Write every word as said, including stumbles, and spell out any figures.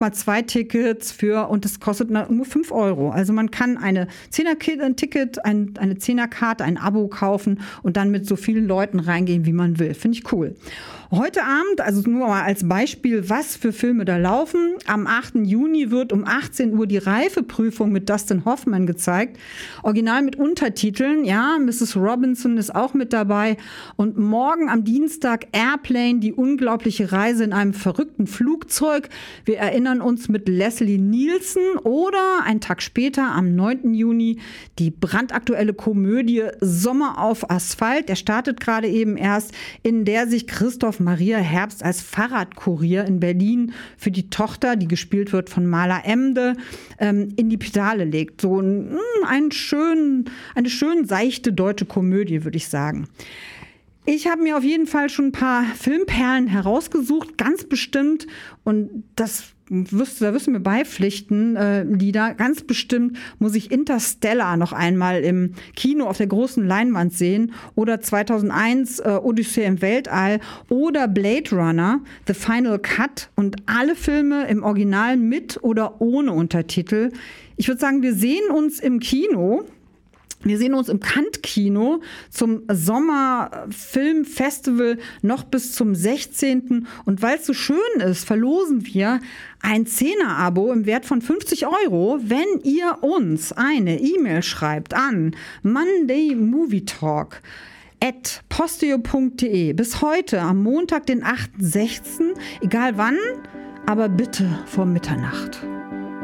mal zwei Tickets für, und das kostet nur fünf Euro. Also man kann eine Zehner-Ticket, ein, eine Zehnerkarte, ein Abo kaufen und dann mit so vielen Leuten reingehen, wie man will. Finde ich cool. Heute Abend, also nur mal als Beispiel, was für Filme da laufen. Am achten Juni wird um achtzehn Uhr die Reifeprüfung mit Dustin Hoffman gezeigt. Original mit Untertiteln. Ja, Missus Robinson ist auch mit dabei. Und morgen am Dienstag Airplane, die unglaubliche Reise in einem verrückten Flugzeug. Wir erinnern uns mit Leslie Nielsen. Oder einen Tag später, am neunten Juni, die brandaktuelle Komödie Sommer auf Asphalt. Der startet gerade eben erst, in der sich Christoph Maria Herbst als Fahrradkurier in Berlin für die Tochter, die gespielt wird von Maler Emde, ähm, in die Pedale legt. So ein, ein schön, eine schön seichte deutsche Komödie, würde ich sagen. Ich habe mir auf jeden Fall schon ein paar Filmperlen herausgesucht, ganz bestimmt. Und das wirst, da wirst du mir beipflichten, äh, Lieder. Ganz bestimmt muss ich Interstellar noch einmal im Kino auf der großen Leinwand sehen. Oder zweitausendeins äh, Odyssee im Weltall. Oder Blade Runner, The Final Cut. Und alle Filme im Original mit oder ohne Untertitel. Ich würde sagen, wir sehen uns im Kino. Wir sehen uns im Kant-Kino zum Sommerfilmfestival noch bis zum sechzehnten Und weil es so schön ist, verlosen wir ein Zehner-Abo im Wert von fünfzig Euro, wenn ihr uns eine E-Mail schreibt an mondaymovietalk at posteo punkt de. Bis heute, am Montag, den achten sechsten Egal wann, aber bitte vor Mitternacht.